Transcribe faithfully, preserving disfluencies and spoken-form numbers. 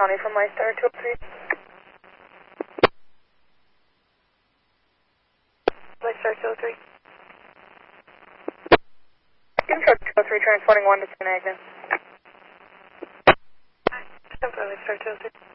County from MyStar two oh three. MyStar two oh three. Intro two oh three, transporting one to Saint Agnes. MyStar two oh three.